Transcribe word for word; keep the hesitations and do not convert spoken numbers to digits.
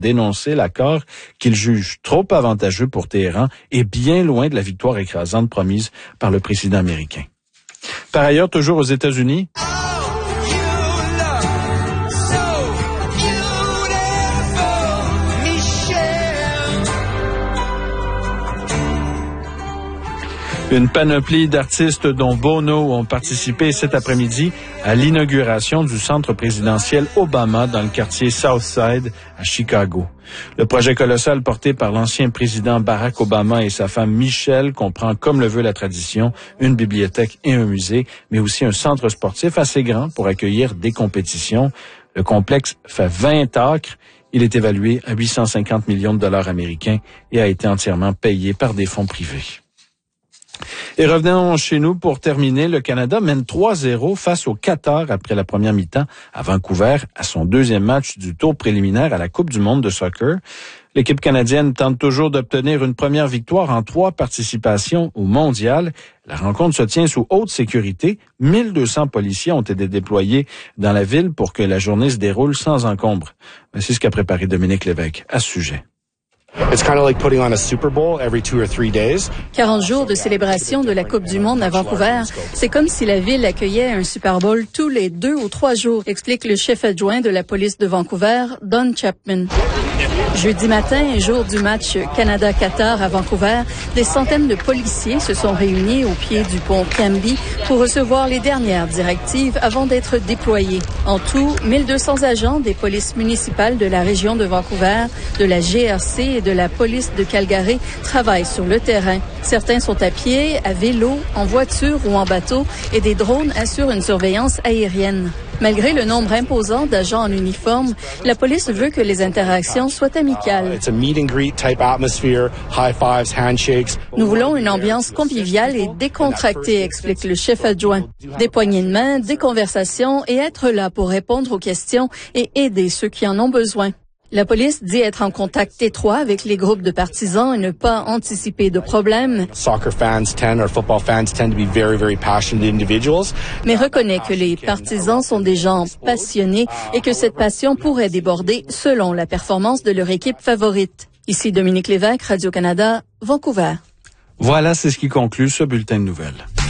dénoncé l'accord qu'il juge trop avantageux pour Téhéran et bien loin de la victoire écrasante promise par le président américain. Par ailleurs, toujours aux États-Unis, une panoplie d'artistes dont Bono ont participé cet après-midi à l'inauguration du centre présidentiel Obama dans le quartier Southside à Chicago. Le projet colossal porté par l'ancien président Barack Obama et sa femme Michelle comprend, comme le veut la tradition, une bibliothèque et un musée, mais aussi un centre sportif assez grand pour accueillir des compétitions. Le complexe fait vingt acres. Il est évalué à huit cent cinquante millions de dollars américains et a été entièrement payé par des fonds privés. Et revenons chez nous pour terminer. Le Canada mène trois zéro face au Qatar après la première mi-temps à Vancouver à son deuxième match du tour préliminaire à la Coupe du monde de soccer. L'équipe canadienne tente toujours d'obtenir une première victoire en trois participations au mondial. La rencontre se tient sous haute sécurité. mille deux cents policiers ont été déployés dans la ville pour que la journée se déroule sans encombre. C'est ce qu'a préparé Dominique Lévesque à ce sujet. It's kind of like putting on a Super Bowl every two or three days. quarante jours de célébration de la Coupe du monde à Vancouver, c'est comme si la ville accueillait un Super Bowl tous les deux ou trois jours, explique le chef adjoint de la police de Vancouver, Don Chapman. Jeudi matin, jour du match Canada-Qatar à Vancouver, des centaines de policiers se sont réunis au pied du pont Cambie pour recevoir les dernières directives avant d'être déployés. En tout, mille deux cents agents des polices municipales de la région de Vancouver, de la G R C et de la police de Calgary travaillent sur le terrain. Certains sont à pied, à vélo, en voiture ou en bateau et des drones assurent une surveillance aérienne. Malgré le nombre imposant d'agents en uniforme, la police veut que les interactions soient amicales. It's a meet and greet type atmosphere, high fives, handshakes. Nous voulons une ambiance conviviale et décontractée, explique le chef adjoint. Des poignées de main, des conversations et être là pour répondre aux questions et aider ceux qui en ont besoin. La police dit être en contact étroit avec les groupes de partisans et ne pas anticiper de problèmes. Soccer fans tend, or football fans tend to be very, very passionate individuals. Mais reconnaît que les partisans sont des gens passionnés et que cette passion pourrait déborder selon la performance de leur équipe favorite. Ici Dominique Lévesque, Radio-Canada, Vancouver. Voilà, c'est ce qui conclut ce bulletin de nouvelles.